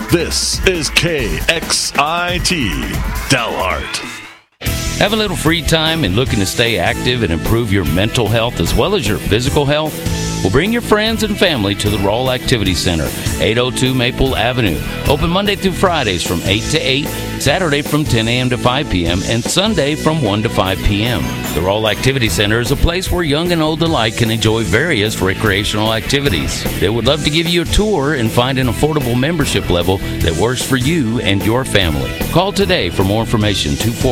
This is KXIT Dalhart. Have a little free time and looking to stay active and improve your mental health as well as your physical health? Well, bring your friends and family to the Roll Activity Center, 802 Maple Avenue. Open Monday through Fridays from 8 to 8, Saturday from 10 a.m. to 5 p.m., and Sunday from 1 to 5 p.m. The Roll Activity Center is a place where young and old alike can enjoy various recreational activities. They would love to give you a tour and find an affordable membership level that works for you and your family. Call today for more information,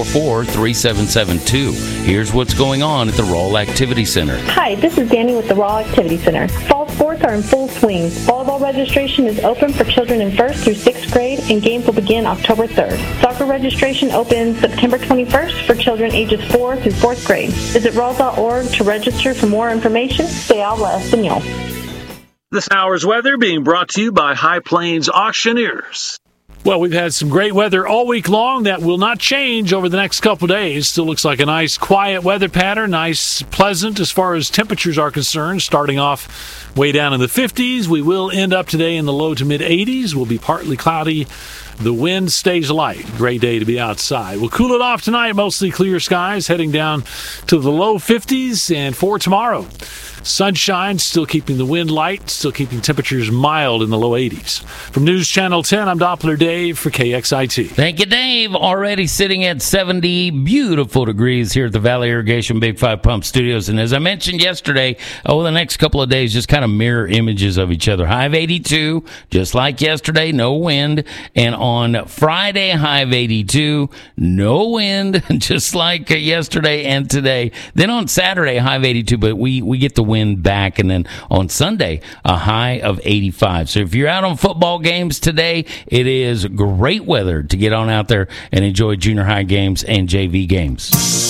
244-3772. Here's what's going on at the Roll Activity Center. Hi, this is Danny with the Roll Activity Center. Fall sports are in full swing. Volleyball registration is open for children in 1st through 6th grade, and games will begin October 3rd. Soccer registration opens September 21st for children ages 4 through 4th grade. Visit roll.org to register for more information. Se habla español. This hour's weather being brought to you by High Plains Auctioneers. Well, we've had some great weather all week long. That will not change over the next couple of days. Still looks like a nice, quiet weather pattern. Nice, pleasant as far as temperatures are concerned. Starting off way down in the 50s. We will end up today in the low to mid-80s. Will be partly cloudy. The wind stays light. Great day to be outside. We'll cool it off tonight. Mostly clear skies. Heading down to the low 50s. And for tomorrow, sunshine, still keeping the wind light, still keeping temperatures mild in the low 80s. From News Channel 10, I'm Doppler Dave for KXIT. Thank you, Dave. Already sitting at 70 beautiful degrees here at the Valley Irrigation Big 5 Pump Studios. And as I mentioned yesterday, the next couple of days just kind of mirror images of each other. High of 82, just like yesterday, no wind. And on Friday, high of 82, no wind, just like yesterday and today. Then on Saturday, high of 82, but we get the wind back, and then on Sunday a high of 85. So if you're out on football games today, it is great weather to get on out there and enjoy junior high games and JV games.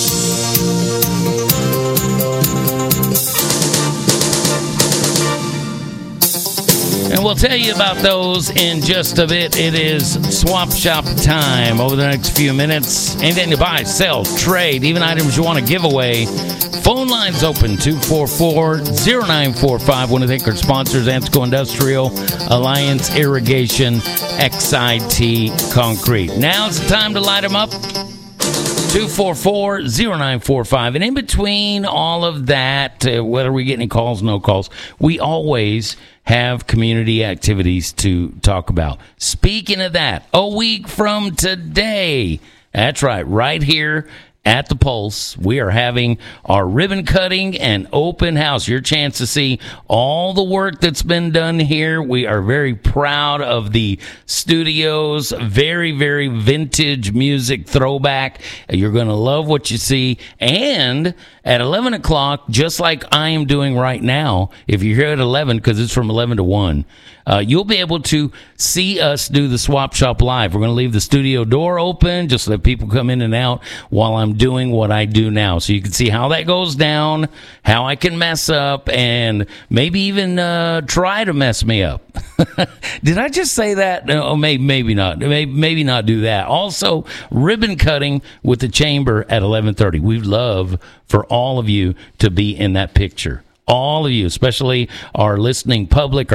And we'll tell you about those in just a bit. It is swap shop time over the next few minutes. Anything to buy, sell, trade, even items you want to give away. Phone lines open, 244-0945. Want to thank our sponsors, Ansco Industrial, Alliance Irrigation, XIT Concrete. Now's the time to light them up. 244-0945. And in between all of that, whether we get any calls, no calls, we always have community activities to talk about. Speaking of that, a week from today, that's right here at the Pulse, we are having our ribbon cutting and open house. Your chance to see all the work that's been done here. We are very proud of the studios. Very, very vintage music throwback. You're going to love what you see. And at 11 o'clock, just like I am doing right now, if you're here at 11, because it's from 11 to 1, you'll be able to see us do the Swap Shop live. We're going to leave the studio door open just so that people come in and out while I'm doing what I do now. So you can see how that goes down, how I can mess up, and maybe even try to mess me up. Did I just say that? No, maybe not. Maybe not do that. Also, ribbon cutting with the chamber at 11:30. We'd love for all of you to be in that picture. All of you, especially our listening public,